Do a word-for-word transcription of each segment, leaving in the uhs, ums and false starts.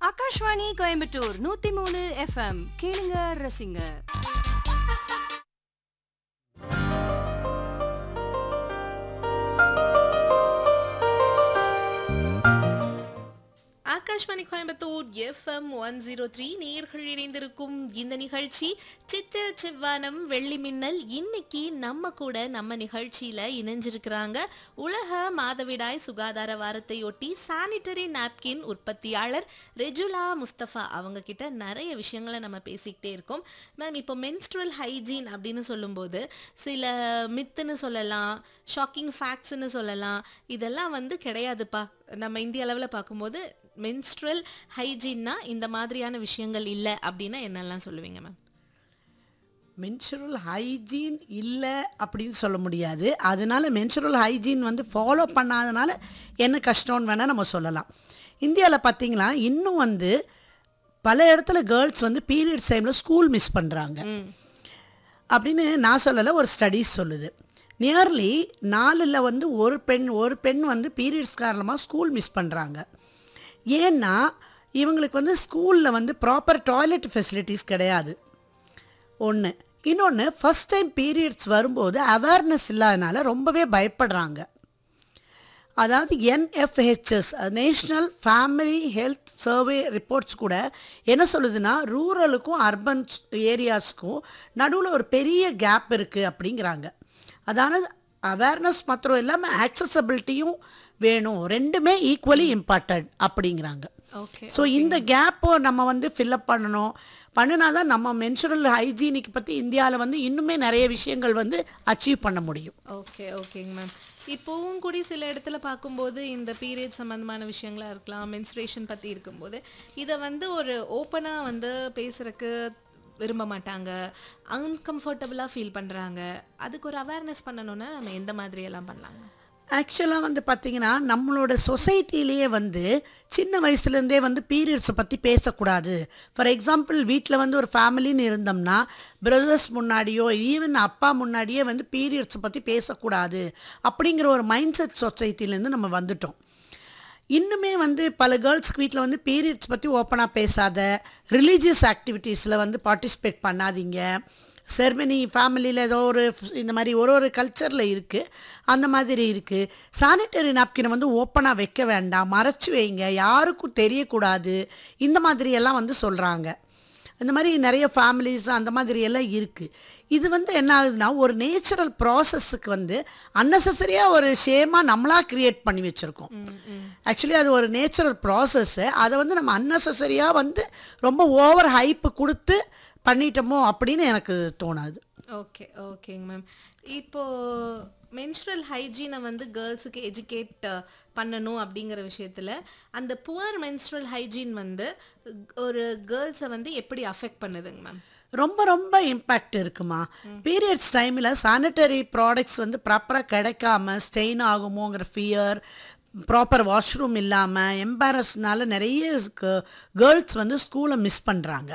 ஆகாஷ்வாணி கோயம்புத்தூர் நூத்தி மூணு எஃப்எம் கேளுங்க ரசிங்க. Akashvani Coimbatore FM one zero three நேயர்கள் இணைந்திருக்கும் இந்த நிகழ்ச்சி சித்திர செவ்வானம் வெள்ளி மின்னல். இன்னைக்கு நம்ம கூட நம்ம நிகழ்ச்சியில இணைஞ்சிருக்கிறாங்க உலக மாதவிடாய் சுகாதார வாரத்தையொட்டி சானிட்டரி நாப்கின் உற்பத்தியாளர் ரெஜுலா முஸ்தபா. அவங்க கிட்ட நிறைய விஷயங்களை நம்ம பேசிக்கிட்டே இருக்கோம். மேம், இப்போ மென்ஸ்ட்ரல் ஹைஜீன் அப்படின்னு சொல்லும்போது சில மித்துன்னு சொல்லலாம், ஷாக்கிங் ஃபேக்ட்ஸ்ன்னு சொல்லலாம், இதெல்லாம் வந்து கிடையாதுப்பா. நம்ம இந்திய அளவில் பார்க்கும்போது மென்ஸ்ட்ரல் ஹைஜீன்னா இந்த மாதிரியான விஷயங்கள் இல்லை அப்படின்னா என்னெல்லாம் சொல்லுவீங்க மேம்? மென்சுரல் ஹைஜீன் இல்லை அப்படின்னு சொல்ல முடியாது. அதனால மென்சுரல் ஹைஜீன் வந்து ஃபாலோ பண்ணாதனால என்ன கஷ்டம்னு வேணால் நம்ம சொல்லலாம். இந்தியாவில் பார்த்திங்கன்னா இன்னும் வந்து பல இடத்துல கேர்ள்ஸ் வந்து பீரியட்ஸ் டைமில் ஸ்கூல் மிஸ் பண்ணுறாங்க அப்படின்னு நான் சொல்லலை, ஒரு ஸ்டடீஸ் சொல்லுது. நியர்லி நாலில் வந்து ஒரு பெண் ஒரு பெண் வந்து பீரியட்ஸ் காரணமாக ஸ்கூல் மிஸ் பண்ணுறாங்க. ஏன்னா இவங்களுக்கு வந்து ஸ்கூலில் வந்து ப்ராப்பர் டாய்லெட் ஃபெசிலிட்டிஸ் கிடையாது ஒன்று. இன்னொன்று, ஃபஸ்ட் டைம் பீரியட்ஸ் வரும்போது அவேர்னஸ் இல்லாதனால ரொம்பவே பயப்படுறாங்க. அதாவது NFHS national family health survey reports கூட என்ன சொல்லுதுன்னா, ரூரலுக்கும் அர்பன் ஏரியாஸுக்கும் நடுவில் ஒரு பெரிய கேப் இருக்குது அப்படிங்கிறாங்க. அதாவது அவேர்னஸ் மாத்திரம் இல்லாமல் ஆக்சசபிலிட்டியும் வேணும், ரெண்டுமே ஈக்குவலி இம்பார்ட்டன்ட் அப்படிங்கிறாங்க. ஸோ இந்த கேப்பை நம்ம வந்து ஃபில்அப் பண்ணணும். பண்ணினா தான் நம்ம மென்சுரல் ஹைஜீனிக் பற்றி இந்தியாவில் வந்து இன்னுமே நிறைய விஷயங்கள் வந்து அச்சீவ் பண்ண முடியும். ஓகே ஓகேங்க மேம். இப்போவும் கூட சில இடத்துல பார்க்கும்போது இந்த பீரியட் சம்மந்தமான விஷயங்களாக இருக்கலாம், மென்ஸ்ட்ரேஷன் பற்றி இருக்கும்போது இதை வந்து ஒரு ஓப்பனாக வந்து பேசுகிறக்கு விரும்ப மாட்டாங்க, அன்கம்ஃபர்டபுளாக ஃபீல் பண்ணுறாங்க. அதுக்கு ஒரு அவேர்னஸ் பண்ணணுன்னா நம்ம எந்த மாதிரியெல்லாம் பண்ணலாங்க? ஆக்சுவலாக வந்து பார்த்திங்கன்னா நம்மளோட சொசைட்டிலேயே வந்து சின்ன வயசுலேருந்தே வந்து பீரியட்ஸை பற்றி பேசக்கூடாது. ஃபார் எக்ஸாம்பிள், வீட்டில் வந்து ஒரு ஃபேமிலின்னு இருந்தோம்னா பிரதர்ஸ் முன்னாடியோ ஈவன் அப்பா முன்னாடியே வந்து பீரியட்ஸை பற்றி பேசக்கூடாது அப்படிங்கிற ஒரு மைண்ட் செட் சொசைட்டிலேருந்து நம்ம வந்துட்டோம். இன்னுமே வந்து பல கேர்ள்ஸ்க்கு வீட்டில் வந்து பீரியட்ஸ் பற்றி ஓப்பனாக பேசாத, ரிலீஜியஸ் ஆக்டிவிட்டீஸில் வந்து பார்ட்டிசிபேட் பண்ணாதீங்க, செர்மனி ஃபேமிலியில் ஏதோ ஒரு இந்த மாதிரி ஒரு ஒரு கல்ச்சரில் இருக்குது, அந்த மாதிரி இருக்குது. சானிட்டரி நாப்கினை வந்து ஓப்பனாக வைக்க வேண்டாம், மறைச்சி வைங்க, யாருக்கும் தெரியக்கூடாது, இந்த மாதிரியெல்லாம் வந்து சொல்கிறாங்க. இந்த மாதிரி நிறைய ஃபேமிலிஸ் அந்த மாதிரியெல்லாம் இருக்குது. இது வந்து என்ன ஆகுதுன்னா, ஒரு நேச்சுரல் ப்ராசஸ்ஸுக்கு வந்து அன்னெசரியாக ஒரு ஷேமாக நம்மளாக க்ரியேட் பண்ணி வச்சுருக்கோம். ஆக்சுவலி அது ஒரு நேச்சுரல் ப்ராசஸ்ஸு, அதை வந்து நம்ம அன்னெசரியாக வந்து ரொம்ப ஓவர் ஹைப்பு கொடுத்து பண்ணிட்டோமோ அப்படின்னு எனக்கு தோணாது. ஓகே ஓகேங்க மேம். இப்போது மென்ஸ்ட்ரல் ஹைஜீனை வந்து கேர்ள்ஸுக்கு எஜுகேட் பண்ணணும் அப்படிங்கிற விஷயத்தில் அந்த புவர் மென்ஸ்ட்ரல் ஹைஜீன் வந்து ஒரு கேர்ள்ஸை வந்து எப்படி அஃபெக்ட் பண்ணுதுங்க மேம்? ரொம்ப ரொம்ப இம்பேக்ட் இருக்குமா. பீரியட்ஸ் டைமில் சானிட்டரி ப்ராடக்ட்ஸ் வந்து ப்ராப்பராக கிடைக்காம ஸ்டெயின் ஆகுமோங்கிற ஃபியர், ப்ராப்பர் வாஷ்ரூம் இல்லாமல் எம்பாரஸ்னால நிறைய கேர்ள்ஸ் வந்து ஸ்கூலை மிஸ் பண்ணுறாங்க.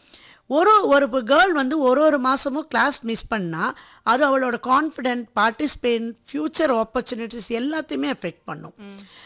ஒரு ஒரு கேர்ள் வந்து ஒரு ஒரு மாதமும் கிளாஸ் மிஸ் பண்ணால் அது அவளோட கான்ஃபிடென்ட், பார்ட்டிசிபேட், ஃப்யூச்சர் ஆப்பர்ச்சுனிட்டிஸ் எல்லாத்தையுமே எஃபெக்ட் பண்ணும்.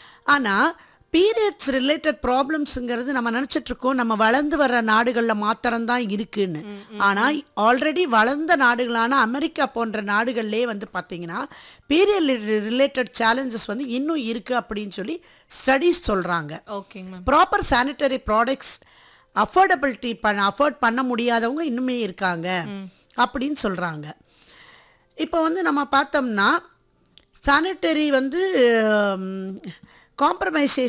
ஆனால் பீரியட்ஸ் ரிலேட்டட் ப்ராப்ளம்ஸுங்கிறது நம்ம நினச்சிட்ருக்கோம் நம்ம வளர்ந்து வர்ற நாடுகளில் மாத்திரம்தான் இருக்குன்னு. ஆனால் ஆல்ரெடி வளர்ந்த நாடுகளான அமெரிக்கா போன்ற நாடுகள்லேயே வந்து பார்த்திங்கன்னா பீரியட் ரிலேட்டட் சேலஞ்சஸ் வந்து இன்னும் இருக்குது அப்படின்னு சொல்லி ஸ்டடீஸ் சொல்கிறாங்க. ஓகேங்க. ப்ராப்பர் சானிட்டரி ப்ராடக்ட்ஸ் அஃபோர்டபிலிட்டி பண்ண அஃபோர்ட் பண்ண முடியாதவங்க இன்னுமே இருக்காங்க அப்படின்னு சொல்கிறாங்க. இப்போ வந்து நம்ம பார்த்தோம்னா சானிட்டரி வந்து காம்ப்ரமைசேஷன்